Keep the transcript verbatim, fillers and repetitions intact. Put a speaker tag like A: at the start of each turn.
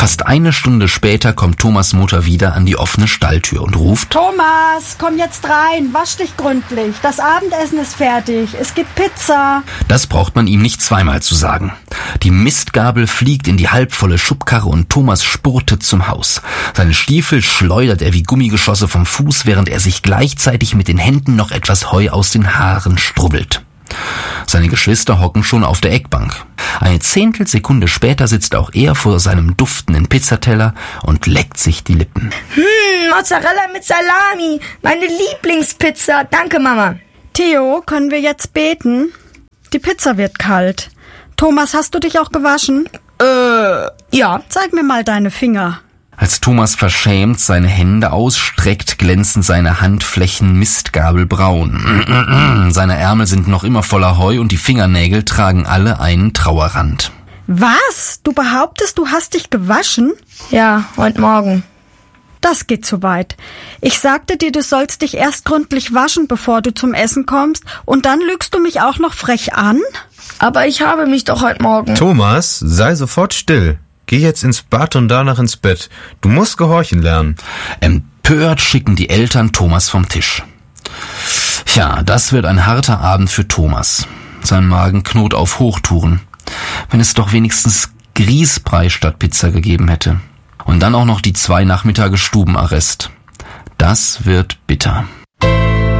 A: Fast eine Stunde später kommt Thomas' Mutter wieder an die offene Stalltür und ruft:
B: Thomas, komm jetzt rein, wasch dich gründlich. Das Abendessen ist fertig, es gibt Pizza.
A: Das braucht man ihm nicht zweimal zu sagen. Die Mistgabel fliegt in die halbvolle Schubkarre und Thomas spurtet zum Haus. Seine Stiefel schleudert er wie Gummigeschosse vom Fuß, während er sich gleichzeitig mit den Händen noch etwas Heu aus den Haaren strubbelt. Seine Geschwister hocken schon auf der Eckbank. Eine Zehntelsekunde später sitzt auch er vor seinem duftenden Pizzateller und leckt sich die Lippen.
C: Hm, Mozzarella mit Salami, meine Lieblingspizza. Danke, Mama.
B: Theo, können wir jetzt beten? Die Pizza wird kalt. Thomas, hast du dich auch gewaschen?
C: Äh, ja.
B: Zeig mir mal deine Finger.
A: Als Thomas verschämt seine Hände ausstreckt, glänzen seine Handflächen mistgabelbraun. Seine Ärmel sind noch immer voller Heu und die Fingernägel tragen alle einen Trauerrand.
B: Was? Du behauptest, du hast dich gewaschen?
C: Ja, heute Morgen.
B: Das geht zu weit. Ich sagte dir, du sollst dich erst gründlich waschen, bevor du zum Essen kommst, und dann lügst du mich auch noch frech an?
C: Aber ich habe mich doch heute Morgen...
D: Thomas, sei sofort still. Geh jetzt ins Bad und danach ins Bett. Du musst gehorchen lernen.
A: Empört schicken die Eltern Thomas vom Tisch. Tja, das wird ein harter Abend für Thomas. Sein Magen knurrt auf Hochtouren. Wenn es doch wenigstens Grießbrei statt Pizza gegeben hätte. Und dann auch noch die zwei Nachmittage Stubenarrest. Das wird bitter.